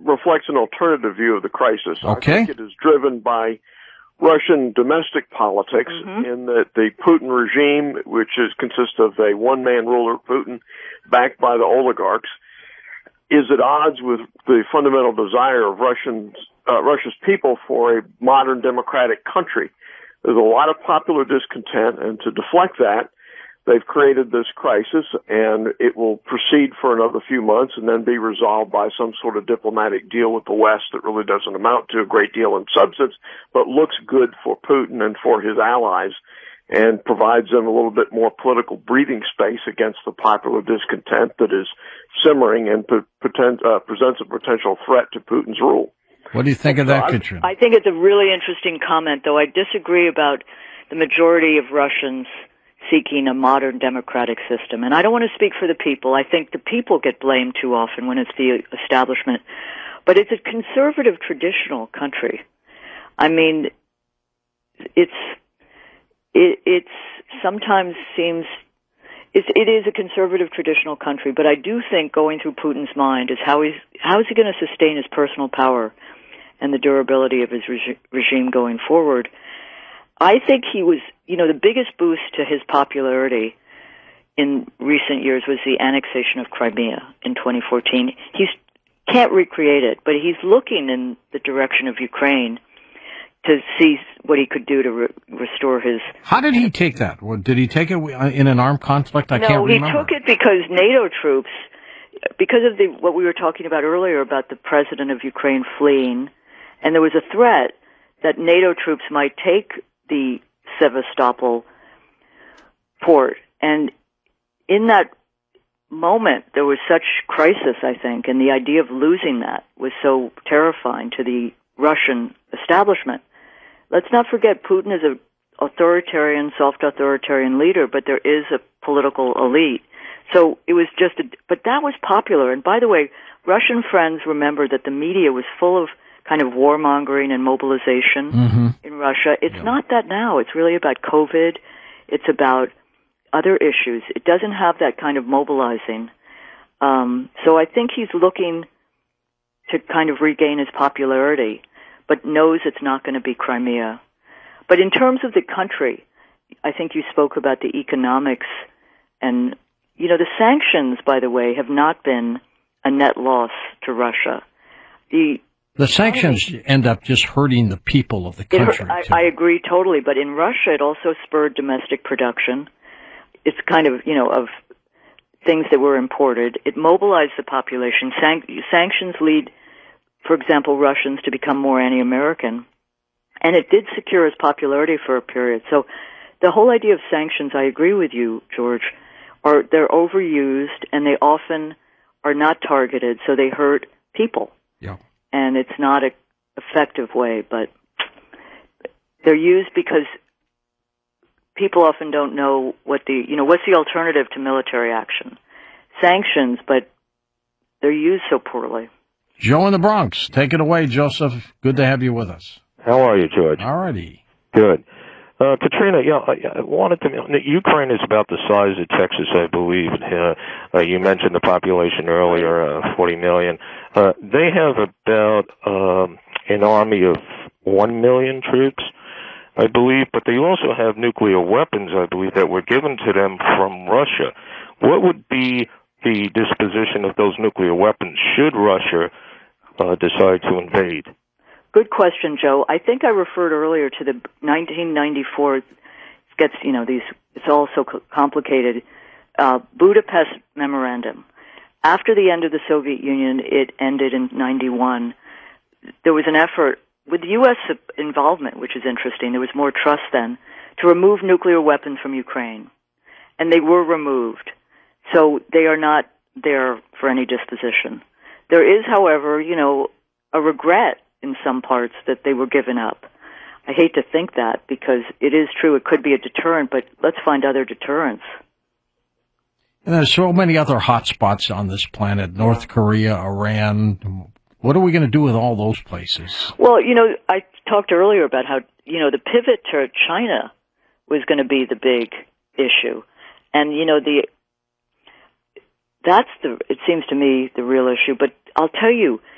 reflects an alternative view of the crisis. Okay. I think it is driven by Russian domestic politics in that the Putin regime, which consists of a one-man ruler, Putin, backed by the oligarchs, is at odds with the fundamental desire of Russia's people for a modern democratic country. There's a lot of popular discontent, and to deflect that, they've created this crisis, and it will proceed for another few months and then be resolved by some sort of diplomatic deal with the West that really doesn't amount to a great deal in substance, but looks good for Putin and for his allies and provides them a little bit more political breathing space against the popular discontent that is simmering and presents a potential threat to Putin's rule. What do you think of that, Katrina? I think it's a really interesting comment, though I disagree about the majority of Russians seeking a modern democratic system. And I don't want to speak for the people. I think the people get blamed too often when it's the establishment. But it's a conservative, traditional country. I mean, it sometimes seems, it is a conservative, traditional country, but I do think going through Putin's mind is how is he going to sustain his personal power and the durability of his regime going forward. I think he was, the biggest boost to his popularity in recent years was the annexation of Crimea in 2014. He can't recreate it, but he's looking in the direction of Ukraine to see what he could do to restore his... How did he take that? Did he take it in an armed conflict? I can't remember. No, he took it because NATO troops, because of what we were talking about earlier about the president of Ukraine fleeing, and there was a threat that NATO troops might take the Sevastopol port. And in that moment, there was such crisis, I think, and the idea of losing that was so terrifying to the Russian establishment. Let's not forget Putin is an authoritarian, soft-authoritarian leader, but there is a political elite. So it was but that was popular. And by the way, Russian friends remember that the media was full of kind of warmongering and mobilization in Russia. It's not that now. It's really about COVID. It's about other issues. It doesn't have that kind of mobilizing. So I think he's looking to kind of regain his popularity, but knows it's not going to be Crimea. But in terms of the country, I think you spoke about the economics and, the sanctions, by the way, have not been a net loss to Russia. The sanctions end up just hurting the people of the country. I agree totally, but in Russia it also spurred domestic production. It's kind of, of things that were imported. It mobilized the population. Sanctions lead, for example, Russians to become more anti-American. And it did secure his popularity for a period. So the whole idea of sanctions, I agree with you, George, they're overused and they often are not targeted, so they hurt people. Yeah. And it's not an effective way, but they're used because people often don't know what's the alternative to military action. Sanctions, but they're used so poorly. Joe in the Bronx, take it away, Joseph. Good to have you with us. How are you, George? All righty. Good. Katrina, I wanted to know, Ukraine is about the size of Texas, I believe. You mentioned the population earlier, 40 million. They have about an army of 1 million troops, I believe, but they also have nuclear weapons, I believe, that were given to them from Russia. What would be the disposition of those nuclear weapons should Russia decide to invade? Good question, Joe. I think I referred earlier to the 1994. It's all so complicated. Budapest Memorandum. After the end of the Soviet Union, it ended in 91. There was an effort with U.S. involvement, which is interesting. There was more trust then to remove nuclear weapons from Ukraine, and they were removed. So they are not there for any disposition. There is, however, a regret in some parts that they were given up. I hate to think that because it is true it could be a deterrent, but let's find other deterrents. And there's so many other hot spots on this planet, North Korea, Iran. What are we going to do with all those places? Well, I talked earlier about how, the pivot to China was going to be the big issue. And, it seems to me, the real issue. But I'll tell you,